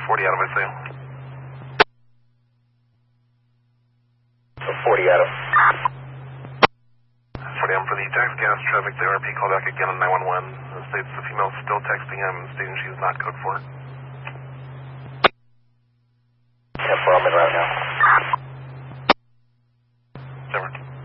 40 Adam, I say. 40 Adam. 40 Adam for the tax gas traffic. The RP call back again on 911. It states the female is still texting him, stating she's not code 4. 10-4, I'm in right now.